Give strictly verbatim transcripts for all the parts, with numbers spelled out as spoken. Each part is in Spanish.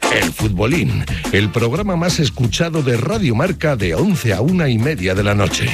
El Futbolín, el programa más escuchado de Radio Marca de once a una y media de la noche.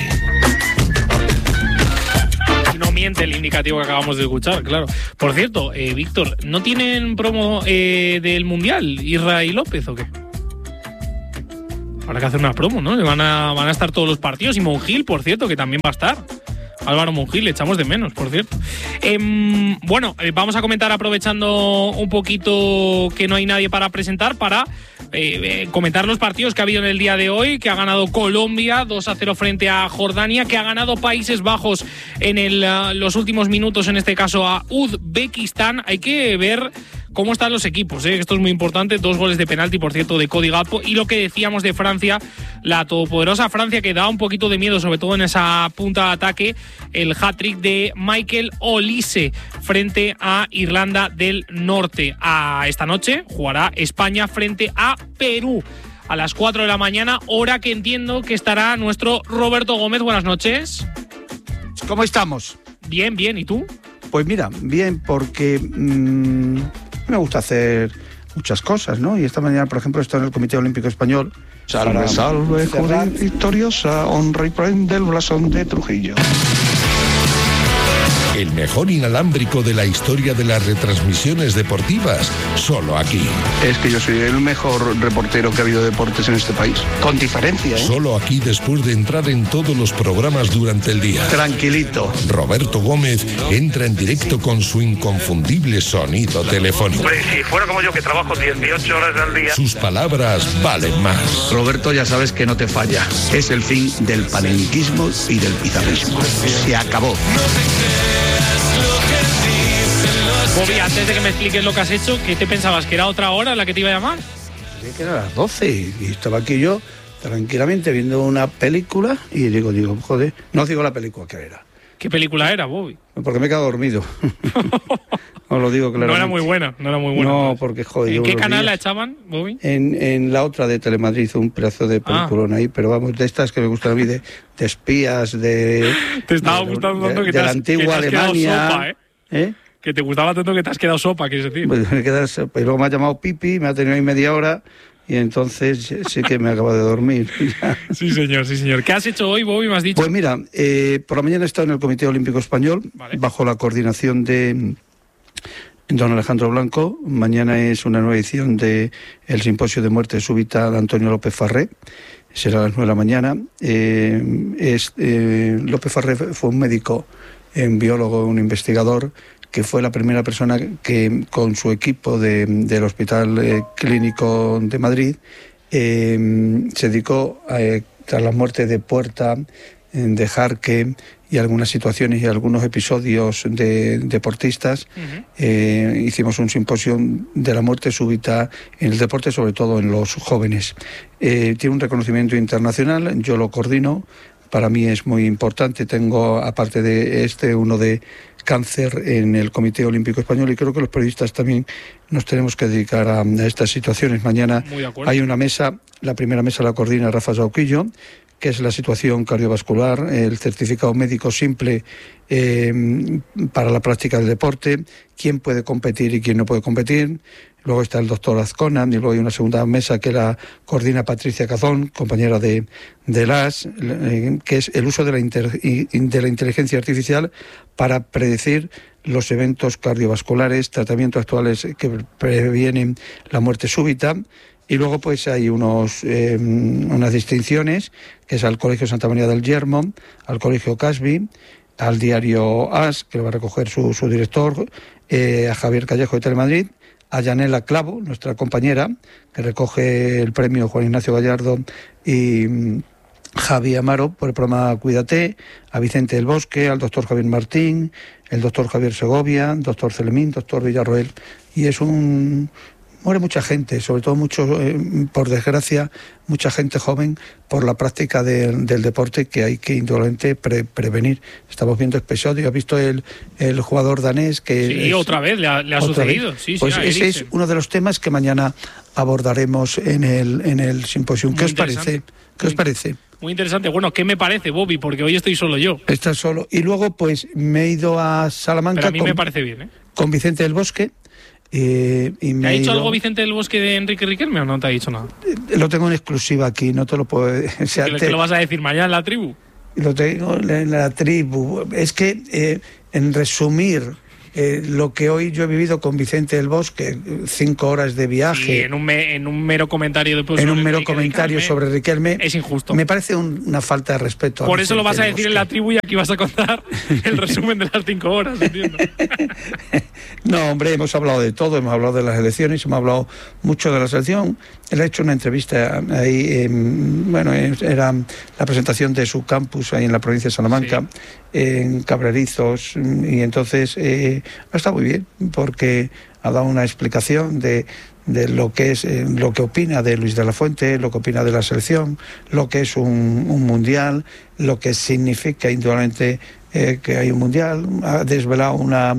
No miente el indicativo que acabamos de escuchar, claro. Por cierto, eh, Víctor, ¿no tienen promo eh, del Mundial, Isra y López o qué? Habrá que hacer una promo, ¿no? Van a, van a estar todos los partidos. Y Monjil, por cierto, que también va a estar. Álvaro Monjil, le echamos de menos, por cierto. Eh, bueno, eh, vamos a comentar, aprovechando un poquito que no hay nadie para presentar, para eh, eh, comentar los partidos que ha habido en el día de hoy, que ha ganado Colombia dos a cero frente a Jordania, que ha ganado Países Bajos en el, uh, los últimos minutos, en este caso a Uzbekistán. Hay que ver cómo están los equipos, ¿eh? Esto es muy importante. Dos goles de penalti, por cierto, de Cody Gakpo. Y lo que decíamos de Francia, la todopoderosa Francia, que da un poquito de miedo, sobre todo en esa punta de ataque. El hat-trick de Michael Olise frente a Irlanda del Norte. A esta noche jugará España frente a Perú a las cuatro de la mañana, hora que entiendo que estará nuestro Roberto Gómez. Buenas noches. ¿Cómo estamos? Bien, bien. ¿Y tú? Pues mira, bien, porque mmm, me gusta hacer muchas cosas, ¿no? Y esta mañana, por ejemplo, estoy en el Comité Olímpico Español. Salve, salve, Judith victoriosa, honra y prende el blasón de Trujillo. El mejor inalámbrico de la historia de las retransmisiones deportivas, solo aquí. Es que yo soy el mejor reportero que ha habido de deportes en este país, con diferencia, ¿eh? Solo aquí, después de entrar en todos los programas durante el día. Tranquilito. Roberto Gómez entra en directo con su inconfundible sonido telefónico. Hombre, si fuera como yo, que trabajo dieciocho horas al día. Sus palabras valen más. Roberto, ya sabes que no te falla. Es el fin del panenquismo y del pizarrismo. Se acabó. Bobby, antes de que me expliques lo que has hecho, ¿qué te pensabas? ¿Que era otra hora la que te iba a llamar? Creí que era las doce y estaba aquí yo tranquilamente viendo una película y digo, digo, joder, no digo la película que era. ¿Qué película era, Bobby? Porque me he quedado dormido. Os lo digo claramente. No era muy buena, no era muy buena. No, porque joder. ¿En qué canal días, la echaban, Bobby? En, en la otra de Telemadrid, un pedazo de peliculón ah. ahí, pero vamos, de estas que me gustan a mí, de, de espías, de... Te estaba de, gustando tanto de, que de te has, la antigua que te has Alemania. Sopa, ¿eh? ¿Eh? Que te gustaba tanto que te has quedado sopa, quieres decir. Pues me quedas, y luego me ha llamado Pipi, me ha tenido ahí media hora y entonces sí que me acabo de dormir. Sí, señor, sí, señor. ¿Qué has hecho hoy, Bobby, me has dicho? Pues mira, eh, por la mañana he estado en el Comité Olímpico Español, vale, bajo la coordinación de don Alejandro Blanco. Mañana es una nueva edición de el simposio de muerte súbita de Antonio López Farré. Será a las nueve de la mañana. Eh, es, eh, López Farré fue un médico, un biólogo, un investigador, que fue la primera persona que con su equipo de, del Hospital eh, Clínico de Madrid eh, se dedicó a, eh, tras la muerte de Puerta, de Jarque y algunas situaciones y algunos episodios de deportistas, uh-huh. eh, hicimos un simposio de la muerte súbita en el deporte, sobre todo en los jóvenes. Eh, tiene un reconocimiento internacional, yo lo coordino, para mí es muy importante. Tengo, aparte de este, uno de cáncer en el Comité Olímpico Español, y creo que los periodistas también nos tenemos que dedicar a, a estas situaciones. Mañana hay una mesa, la primera mesa la coordina Rafa Sauquillo, que es la situación cardiovascular, el certificado médico simple eh, para la práctica del deporte, quién puede competir y quién no puede competir. Luego está el doctor Azcona, y luego hay una segunda mesa que la coordina Patricia Cazón, compañera de, de las, eh, que es el uso de la, inter, de la inteligencia artificial para predecir los eventos cardiovasculares, tratamientos actuales que previenen la muerte súbita. Y luego pues hay unos eh, unas distinciones, que es al Colegio Santa María del Yermo, al Colegio Casby, al diario As, que lo va a recoger su, su director, eh, a Javier Callejo de Telemadrid, a Yanela Clavo, nuestra compañera, que recoge el premio Juan Ignacio Gallardo, y mm, Javi Amaro por el programa Cuídate, a Vicente del Bosque, al doctor Javier Martín, el doctor Javier Segovia, doctor Celemín, doctor Villarroel. Y es un... Muere mucha gente, sobre todo mucho, eh, por desgracia, mucha gente joven por la práctica de, del deporte, que hay que indudablemente pre, prevenir. Estamos viendo episodios, ¿has visto el, el jugador danés que... Sí, es, otra vez le ha, le ha sucedido. Sí, pues sí, ese es uno de los temas que mañana abordaremos en el, en el simposio. ¿Qué os parece? ¿Qué os parece? Muy interesante. Bueno, ¿qué me parece, Bobby? Porque hoy estoy solo yo. Estás solo. Y luego, pues, me he ido a Salamanca. Pero a mí con, me parece bien, ¿eh? Con Vicente del Bosque. Y, y me ¿Te ha dicho ido... algo Vicente del Bosque de Enrique Riquelme o no te ha dicho nada? Lo tengo en exclusiva aquí, no te lo puedo... O sea, ¿Que, te... que lo vas a decir mañana en la tribu? Lo tengo en la tribu. Es que, eh, en resumir... Eh, lo que hoy yo he vivido con Vicente del Bosque, cinco horas de viaje. Sí, en, un me, en un mero comentario de En un mero Enrique comentario Riquelme, sobre Riquelme. Es injusto. Me parece un, una falta de respeto. Por eso lo vas a decir en la tribu y aquí vas a contar el resumen de las cinco horas, entiendo. No, hombre, hemos hablado de todo, hemos hablado de las elecciones, hemos hablado mucho de la selección. Él ha hecho una entrevista ahí, eh, bueno, era la presentación de su campus ahí en la provincia de Salamanca, sí. En Cabrerizos, y entonces eh, está muy bien, porque ha dado una explicación de, de lo que es, eh, lo que opina de Luis de la Fuente, lo que opina de la selección, lo que es un, un mundial, lo que significa indudablemente eh, que hay un mundial. Ha desvelado una...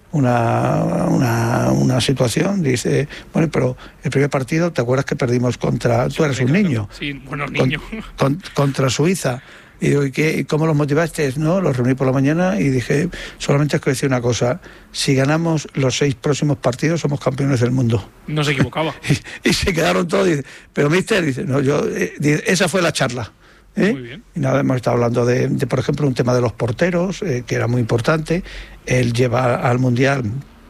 Una, una, una situación, dice, bueno, pero el primer partido, ¿te acuerdas que perdimos contra, tú eres un niño? Sí, bueno, niño. Con, con, contra Suiza. Y digo, ¿y qué, cómo los motivaste? No, los reuní por la mañana y dije, solamente es que decir una cosa, si ganamos los seis próximos partidos somos campeones del mundo. No se equivocaba. y, y se quedaron todos, dice, pero mister, dice, no, yo, eh, dice, esa fue la charla. ¿Eh? Muy bien. Y nada, hemos estado hablando de, de, por ejemplo, un tema de los porteros, eh, que era muy importante. Él lleva al Mundial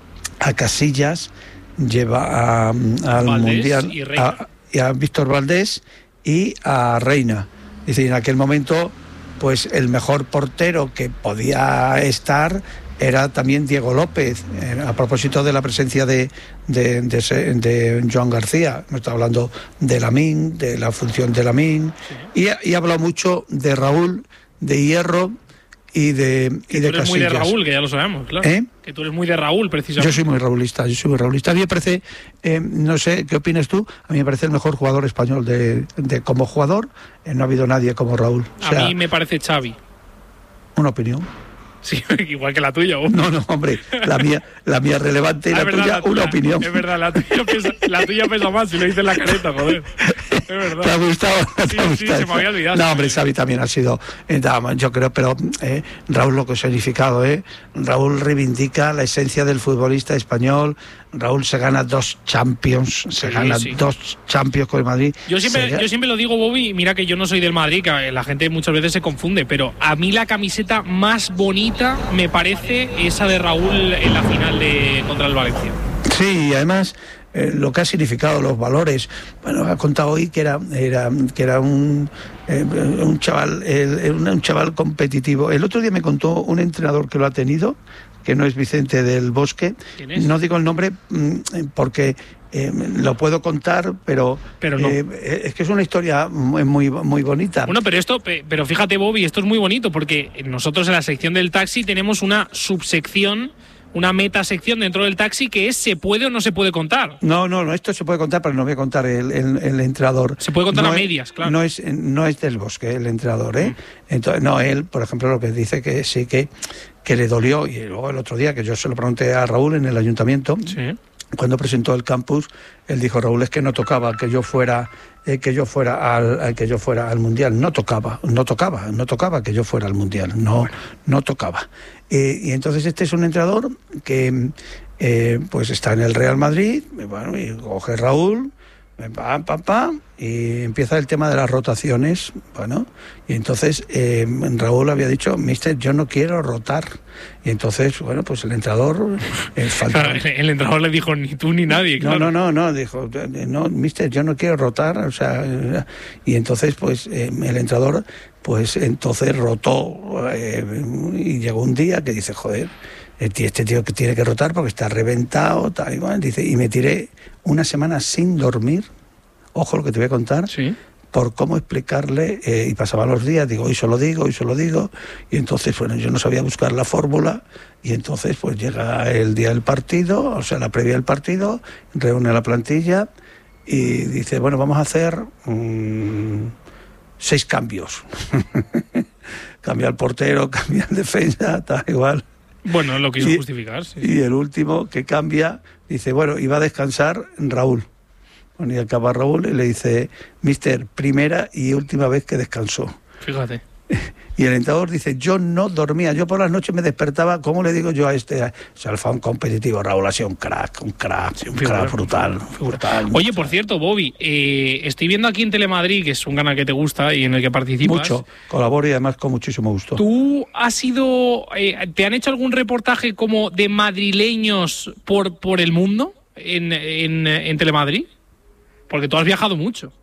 a Casillas, lleva a, al Valdés Mundial y, a, y a Víctor Valdés y a Reina. Dice, y en aquel momento, pues el mejor portero que podía estar era también Diego López, eh, a propósito de la presencia de, de, de, de Joan García. Me está hablando de Lamine, de la función de Lamine, sí. y, y ha hablado mucho de Raúl, de Hierro y de, y de Casillas. Tú eres muy de Raúl, que ya lo sabemos, claro. ¿Eh? Que tú eres muy de Raúl, precisamente. Yo soy muy raulista, yo soy muy raulista. A mí me parece, eh, no sé, ¿qué opinas tú? A mí me parece el mejor jugador español de, de como jugador. Eh, no ha habido nadie como Raúl. O sea, a mí me parece Xavi. Una opinión. Sí, igual que la tuya. ¿o? No, no, hombre, la mía, la mía relevante y ah, la, verdad, tuya, la tuya, una opinión. Es verdad, la tuya pesa, la tuya pesa más si lo dices en la careta, joder. Es verdad. ¿Te ha gustado? ¿Te sí, ha gustado? Sí, se me había olvidado. No, hombre, Xavi también ha sido, eh, yo creo, pero eh, Raúl lo que ha significado, ¿eh? Raúl reivindica la esencia del futbolista español. Raúl se gana dos Champions, se sí, gana sí. dos Champions con el Madrid. Yo siempre, se... yo siempre lo digo, Bobby, mira que yo no soy del Madrid, que la gente muchas veces se confunde, pero a mí la camiseta más bonita me parece esa de Raúl en la final de contra el Valencia. Sí, y además eh, lo que ha significado, los valores. Bueno, ha contado hoy que era, era, que era un, eh, un chaval, eh, un chaval competitivo. El otro día me contó un entrenador que lo ha tenido, que no es Vicente del Bosque. ¿Quién es? No digo el nombre porque eh, lo puedo contar, pero, pero no. eh, es que es una historia muy, muy, muy bonita. Bueno, pero esto, pero fíjate, Bobby, esto es muy bonito porque nosotros en la sección del taxi tenemos una subsección, una metasección dentro del taxi que es ¿se puede o no se puede contar? No, no, no, esto se puede contar, pero no voy a contar el, el, el entrenador. Se puede contar no a es, medias, claro. No es, no es del Bosque el entrenador, ¿eh? Mm. Entonces, no, él, por ejemplo, lo que dice que sí que, que le dolió, y luego el otro día que yo se lo pregunté a Raúl en el ayuntamiento, sí. Cuando presentó el campus, él dijo, Raúl, es que no tocaba que yo fuera eh, que yo fuera al que yo fuera al mundial, no tocaba, no tocaba, no tocaba que yo fuera al mundial, no, bueno. no tocaba. Eh, y entonces este es un entrenador que eh, pues está en el Real Madrid, bueno, y coge Raúl, pam, pam, pam, y empieza el tema de las rotaciones, bueno, y entonces eh, Raúl había dicho, mister, yo no quiero rotar, y entonces, bueno, pues el entrenador eh, faltaba... el, el entrenador le dijo, ni tú ni nadie, claro. No, no, no, no, dijo, no, mister, yo no quiero rotar, o sea, y entonces, pues, eh, el entrenador, pues, entonces rotó, eh, y llegó un día que dice, joder, este tío que tiene que rotar porque está reventado, tal, igual, dice, y me tiré una semana sin dormir, ojo lo que te voy a contar, ¿sí? Por cómo explicarle, eh, y pasaban los días, digo, hoy se lo digo, hoy se lo digo, y entonces, bueno, yo no sabía buscar la fórmula, y entonces, pues llega el día del partido, o sea, la previa del partido, reúne la plantilla, y dice, bueno, vamos a hacer mmm, seis cambios. Cambia el portero, cambia el defensa, tal, igual. Bueno, lo quiso y, justificar, sí. Y el último que cambia, dice, bueno, iba a descansar Raúl. Bueno, y acaba Raúl y le dice, mister, primera y última vez que descansó. Fíjate. Y Y el entrenador dice, yo no dormía, yo por las noches me despertaba, ¿cómo le digo yo a este? O sea, fue un competitivo, Raúl ha sido un crack, un crack, sí, un figura, crack brutal, brutal. Oye, por cierto, Bobby, eh, estoy viendo aquí en Telemadrid, que es un canal que te gusta y en el que participas. Mucho, colaboro y además con muchísimo gusto. ¿Tú has sido, eh, te han hecho algún reportaje como de madrileños por, por el mundo en, en, en Telemadrid? Porque tú has viajado mucho.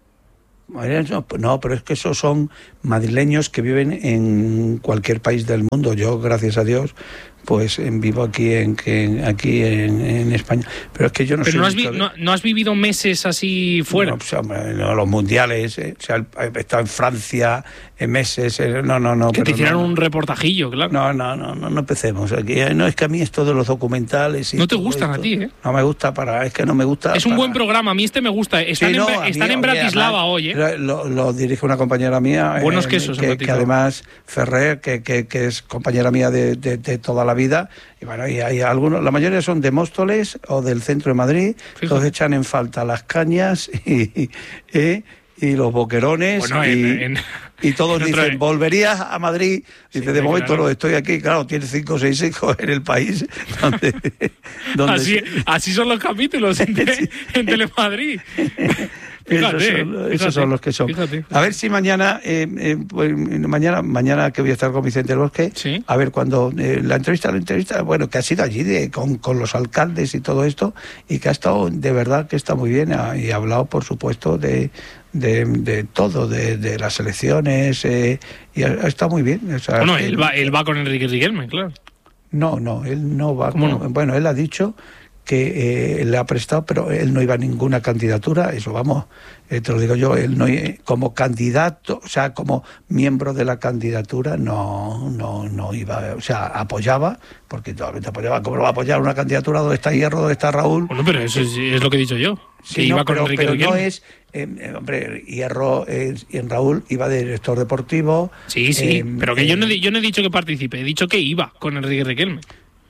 No, pero es que esos son madrileños que viven en cualquier país del mundo. Yo, gracias a Dios, pues vivo aquí en, en aquí en, en España. Pero es que yo no pero soy... no has, vi, no, no has vivido meses así fuera. No, o sea, no, los mundiales, eh, o sea, he estado en Francia en meses, eh, no, no, no. Que te hicieron no, un reportajillo, claro. No, no, no, no, no empecemos. Aquí, no, es que a mí esto de los documentales... Y no te gustan esto, a ti, ¿eh? No me gusta para... Es que no me gusta... Es un para... buen programa, a mí este me gusta. Están, sí, no, en, están mí, en Bratislava hoy, ¿eh? Lo, lo dirige una compañera mía. Buenos eh, quesos. Que, que además, Ferrer, que, que, que es compañera mía de, de, de toda la vida. Y bueno, y hay algunos, la mayoría son de Móstoles o del centro de Madrid. Fíjate. Todos echan en falta las cañas y, y, y los boquerones. Bueno, y, en, en, y todos dicen, otra... ¿volverías a Madrid? Dice, sí, de momento claro. No, estoy aquí. Claro, tiene cinco o seis hijos en el país. Donde, donde así, así son los capítulos en, te, en Telemadrid. Fíjate, esos, son, fíjate, esos son los que son. Fíjate. A ver si mañana, eh, eh, pues, mañana, mañana que voy a estar con Vicente del Bosque, ¿sí? A ver cuando eh, la entrevista, la entrevista, bueno, que ha sido allí de, con, con los alcaldes y todo esto, y que ha estado, de verdad, que está muy bien, ha, y ha hablado, por supuesto, de, de, de todo, de, de las elecciones, eh, y ha, ha estado muy bien. O sea, bueno, él, él va, él va con Enrique Riquelme, claro. No, no, él no va. ¿Cómo con, no? Bueno, él ha dicho que eh, le ha prestado, pero él no iba a ninguna candidatura, eso vamos, eh, te lo digo yo, él no como candidato, o sea, como miembro de la candidatura, no no no iba, o sea, apoyaba, porque totalmente apoyaba, ¿cómo lo va a apoyar una candidatura? ¿Dónde está Hierro? ¿Dónde está Raúl? Bueno, pero eso es, es lo que he dicho yo, sí, que no, iba pero, con Enrique pero Riquelme. No es, eh, hombre, Hierro eh, y en Raúl iba de director deportivo. Sí, sí, eh, pero que eh, yo, no, yo no he dicho que participe, he dicho que iba con Enrique Riquelme.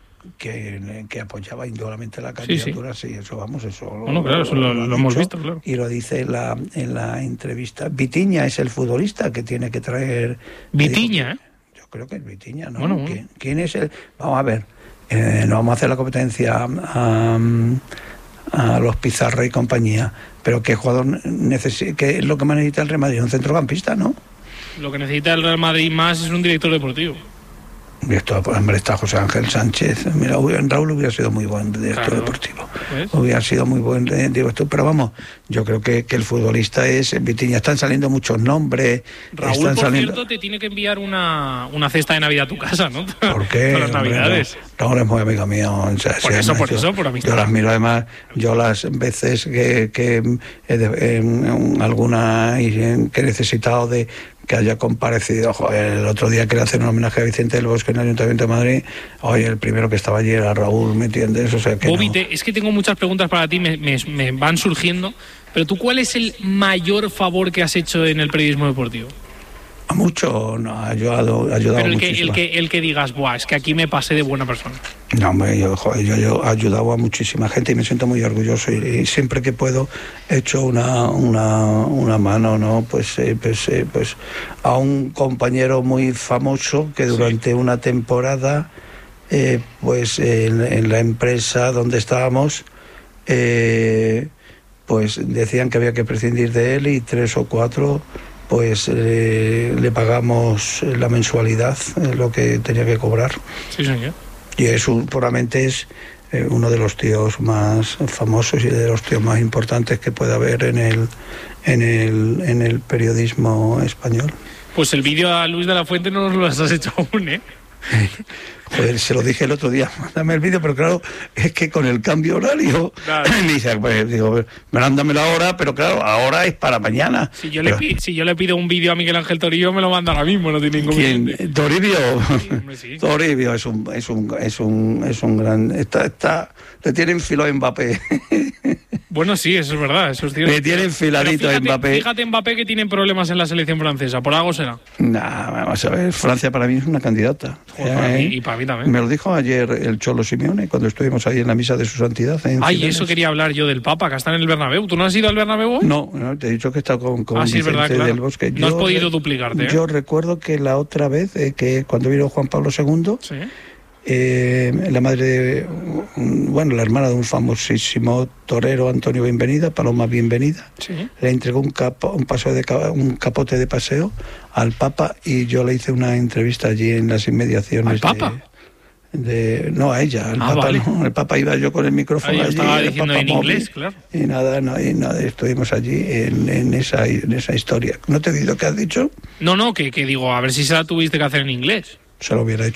Que, que apoyaba indudablemente la candidatura, sí, sí. sí, eso vamos, eso bueno, claro, eso lo, lo, lo hemos visto, claro. Y lo dice en la, en la entrevista. Vitiña es el futbolista que tiene que traer... Vitiña, digo, ¿eh? Yo creo que es Vitiña, ¿no? Bueno, bueno. ¿Quién, ¿Quién es el...? Vamos a ver, eh, no vamos a hacer la competencia a, a los Pizarro y compañía, pero ¿qué jugador necesita, qué es lo que más necesita el Real Madrid? Un centrocampista, ¿no? Lo que necesita el Real Madrid más es un director deportivo. Y esto, por ejemplo, está José Ángel Sánchez. Mira, Raúl hubiera sido muy buen director claro. deportivo. ¿Ves? Hubiera sido muy buen director. Pero vamos, yo creo que, que el futbolista es Vitiña. Están saliendo muchos nombres. Raúl, están por saliendo... cierto, te tiene que enviar una, una cesta de Navidad a tu casa, ¿no? ¿Por qué? Para las Navidades. No, Raúl es muy amigo mío. O sea, por sí, eso, por yo, eso, por amistad. Yo las miro además, yo las veces que, que eh, en alguna que he necesitado de que haya comparecido, joder, el otro día quería hacer un homenaje a Vicente del Bosque en el Ayuntamiento de Madrid, oye, el primero que estaba allí era Raúl, ¿me entiendes? O sea que Bobby, no. te, es que tengo muchas preguntas para ti, me, me, me van surgiendo, pero tú, ¿cuál es el mayor favor que has hecho en el periodismo deportivo? Mucho, no, ha ayudado, ha ayudado pero el que, muchísimo. El que, el que digas, buah, es que aquí me pasé de buena persona. No, hombre, yo, joder, yo, yo he ayudado a muchísima gente y me siento muy orgulloso y, y siempre que puedo he hecho una, una, una mano, ¿no? Pues, eh, pues, eh, pues a un compañero muy famoso que durante sí. una temporada, eh, pues en, en la empresa donde estábamos, eh, pues decían que había que prescindir de él y tres o cuatro... pues eh, le pagamos la mensualidad, eh, lo que tenía que cobrar. Sí, señor. Y eso puramente es eh, uno de los tíos más famosos y de los tíos más importantes que puede haber en el, en el, en el periodismo español. Pues el vídeo a Luis de la Fuente no nos lo has hecho aún, ¿eh? Joder, se lo dije el otro día, mándame el vídeo, pero claro, es que con el cambio horario, claro. Me dice, pues, digo, mándamelo ahora, pero claro, ahora es para mañana. Si yo, pero, le, pi- si yo le pido un vídeo a Miguel Ángel Toribio, me lo manda ahora mismo, no tiene ningún ¿quién? ¿Toribio? Sí, hombre, sí. Toribio es un, es un, es un, es un gran, está, está, le tienen filo a Mbappé. Bueno, sí, eso es verdad, eso es cierto. Le tienen filadito a Mbappé. Fíjate Mbappé que tienen problemas en la selección francesa, por algo será. Nah, vamos a ver, Francia para mí es una candidata. Joder, para eh, mí, y para mí también. Me lo dijo ayer el Cholo Simeone cuando estuvimos ahí en la misa de su santidad. En Ay, Cibeles. eso quería hablar yo del Papa, que está en el Bernabéu. ¿Tú no has ido al Bernabéu hoy? No, no, te he dicho que he estado con, con ah, sí, Vicente verdad, claro. del Bosque. No yo has podido re- duplicarte, ¿eh? Yo recuerdo que la otra vez, eh, que cuando vino Juan Pablo segundo, Sí. eh, la madre de, bueno, la hermana de un famosísimo torero, Antonio Bienvenida, Paloma Bienvenida, Sí. le entregó un, capo, un, paseo de, ca- un capote de paseo al Papa y yo le hice una entrevista allí en las inmediaciones. ¿Al Papa? De, de, no, a ella, el Ah, Papa vale. no, el Papa iba yo con el micrófono Ah, yo allí. estaba el diciendo Papa en móvil, inglés, claro. Y nada, no, y nada, estuvimos allí en, en, esa, en esa historia. ¿No te he oído qué has dicho? No, no, que, que digo, a ver si se la tuviste que hacer en inglés. Se lo hubiera hecho